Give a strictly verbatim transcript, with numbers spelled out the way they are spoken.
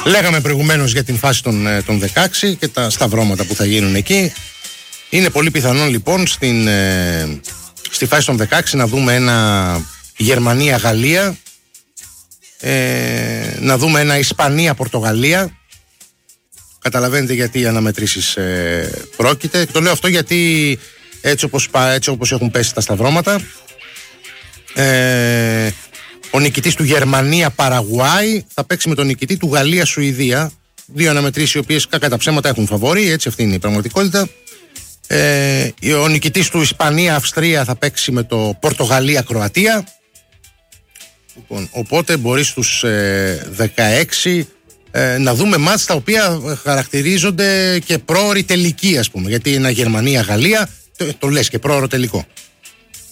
Λέγαμε προηγουμένως για την φάση των, των δεκαέξι και τα σταυρώματα που θα γίνουν εκεί. Είναι πολύ πιθανό λοιπόν στην, ε, στη φάση των δεκαέξι να δούμε ένα Γερμανία-Γαλλία, ε, να δούμε ένα Ισπανία-Πορτογαλία. Καταλαβαίνετε γιατί οι αναμετρήσεις ε, πρόκειται. Και το λέω αυτό γιατί έτσι όπως, έτσι όπως έχουν πέσει τα σταυρώματα, ε, ο νικητής του Γερμανία-Παραγουάη θα παίξει με τον νικητή του Γαλλία-Σουηδία. Δύο αναμετρήσεις οι οποίες κακά τα ψέματα έχουν φαβορί, έτσι αυτή είναι η πραγματικότητα. Ε, ο νικητής του Ισπανία-Αυστρία θα παίξει με το Πορτογαλία-Κροατία. Λοιπόν, οπότε μπορεί στους ε, δεκαέξι ε, να δούμε μάτς τα οποία χαρακτηρίζονται και πρόωρη τελική, ας πούμε. Γιατί ένα Γερμανία-Γαλλία το, το λες και πρόωρο τελικό.